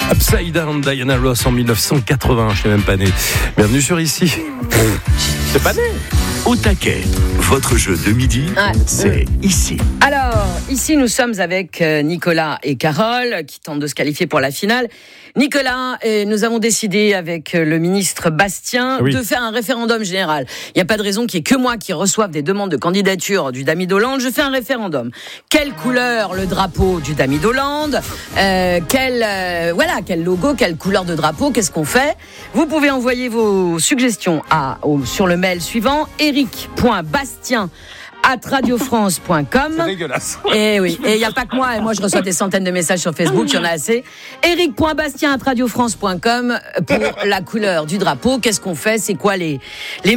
Upside Down, Diana Ross en 1980, je suis même pas né. Bienvenue sur Ici. C'est pas né. Au taquet, votre jeu de midi, c'est Ici. Alors, ici nous sommes avec Nicolas et Carole qui tentent de se qualifier pour la finale. Nicolas, nous avons décidé avec le ministre Bastien de faire un référendum général. Il n'y a pas de raison qu'il n'y ait que moi qui reçoive des demandes de candidature du Damy d'Hollande. Je fais un référendum. Quelle couleur le drapeau du Damy d'Hollande ? Quel logo, quelle couleur de drapeau ? Qu'est-ce qu'on fait ? Vous pouvez envoyer vos suggestions sur le mail suivant eric.bastien@radiofrance.com. C'est dégueulasse. Et oui, et il n'y a pas que moi, et moi je reçois des centaines de messages sur Facebook, il y en a assez. eric.bastien@radiofrance.com pour la couleur du drapeau. Qu'est-ce qu'on fait ? C'est quoi les mesures ?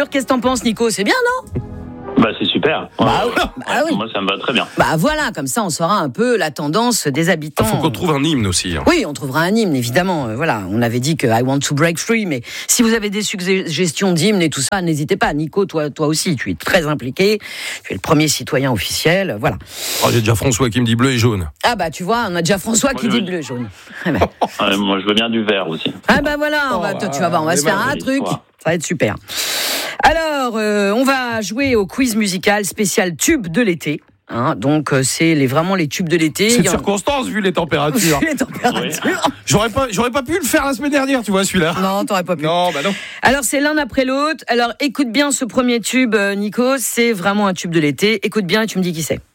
Qu'est-ce que t'en penses, Nico ? C'est bien, non ? Bah c'est super. Oui. Moi ça me va très bien. Bah voilà, comme ça on saura un peu la tendance des habitants. Il faut qu'on trouve un hymne aussi. Oui, on trouvera un hymne, évidemment. Voilà, on avait dit que I want to break free, mais si vous avez des suggestions d'hymnes et tout ça, n'hésitez pas. Nico, toi aussi, tu es très impliqué. Tu es le premier citoyen officiel, voilà. Oh, j'ai déjà François qui me dit bleu et jaune. Ah bah tu vois, on a déjà François qui dit bleu et jaune. Moi je veux bien du vert aussi. Ah bah voilà, tu vas voir, on va se faire un truc. Ça va être super. Alors, on va jouer au quiz musical spécial tube de l'été. Donc c'est vraiment les tubes de l'été. C'est une circonstance vu les températures. Les températures. J'aurais pas pu le faire la semaine dernière, tu vois celui-là. Non, t'aurais pas pu. Non, bah non. Alors c'est l'un après l'autre. Alors écoute bien ce premier tube, Nico. C'est vraiment un tube de l'été. Écoute bien et tu me dis qui c'est.